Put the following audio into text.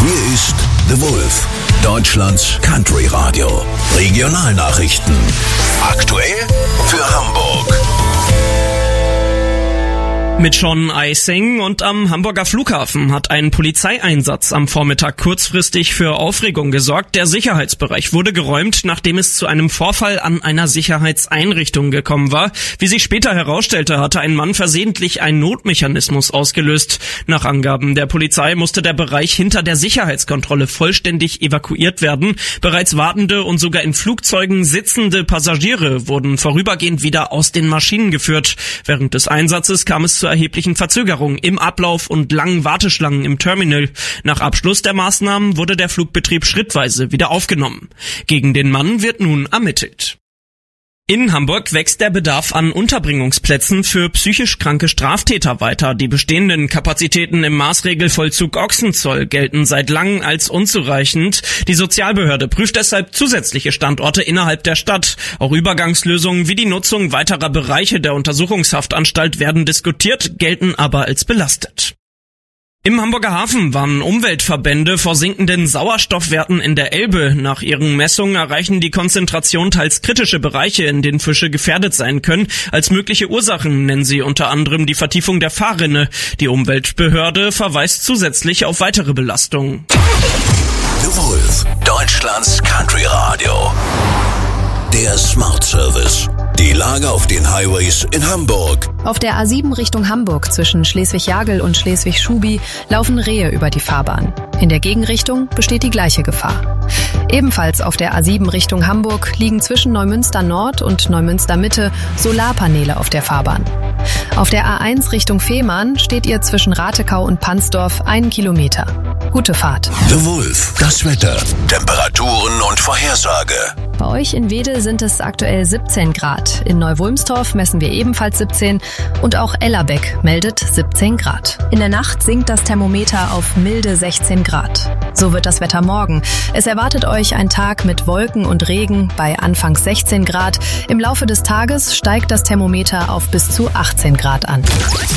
Hier ist The Wolf, Deutschlands Country Radio. Regionalnachrichten. Aktuell für Hamburg. Mit Sean Eising und am Hamburger Flughafen hat ein Polizeieinsatz am Vormittag kurzfristig für Aufregung gesorgt. Der Sicherheitsbereich wurde geräumt, nachdem es zu einem Vorfall an einer Sicherheitseinrichtung gekommen war. Wie sich später herausstellte, hatte ein Mann versehentlich einen Notmechanismus ausgelöst. Nach Angaben der Polizei musste der Bereich hinter der Sicherheitskontrolle vollständig evakuiert werden. Bereits wartende und sogar in Flugzeugen sitzende Passagiere wurden vorübergehend wieder aus den Maschinen geführt. Während des Einsatzes kam es zu erheblichen Verzögerungen im Ablauf und langen Warteschlangen im Terminal. Nach Abschluss der Maßnahmen wurde der Flugbetrieb schrittweise wieder aufgenommen. Gegen den Mann wird nun ermittelt. In Hamburg wächst der Bedarf an Unterbringungsplätzen für psychisch kranke Straftäter weiter. Die bestehenden Kapazitäten im Maßregelvollzug Ochsenzoll gelten seit langem als unzureichend. Die Sozialbehörde prüft deshalb zusätzliche Standorte innerhalb der Stadt. Auch Übergangslösungen wie die Nutzung weiterer Bereiche der Untersuchungshaftanstalt werden diskutiert, gelten aber als belastet. Im Hamburger Hafen warnen Umweltverbände vor sinkenden Sauerstoffwerten in der Elbe. Nach ihren Messungen erreichen die Konzentrationen teils kritische Bereiche, in denen Fische gefährdet sein können. Als mögliche Ursachen nennen sie unter anderem die Vertiefung der Fahrrinne. Die Umweltbehörde verweist zusätzlich auf weitere Belastungen. The Wolf, Deutschlands Country Radio. Der Smart Service. Die Lage auf den Highways in Hamburg. Auf der A7 Richtung Hamburg zwischen Schleswig-Jagel und Schleswig-Schubi laufen Rehe über die Fahrbahn. In der Gegenrichtung besteht die gleiche Gefahr. Ebenfalls auf der A7 Richtung Hamburg liegen zwischen Neumünster Nord und Neumünster Mitte Solarpaneele auf der Fahrbahn. Auf der A1 Richtung Fehmarn steht ihr zwischen Ratekau und Pansdorf 1 Kilometer. Gute Fahrt. The Wolf, das Wetter, Temperaturen und Vorhersage. Bei euch in Wedel sind es aktuell 17 Grad. In Neu-Wulmstorf messen wir ebenfalls 17 und auch Ellerbeck meldet 17 Grad. In der Nacht sinkt das Thermometer auf milde 16 Grad. So wird das Wetter morgen. Es erwartet euch ein Tag mit Wolken und Regen bei anfangs 16 Grad. Im Laufe des Tages steigt das Thermometer auf bis zu 18 Grad an.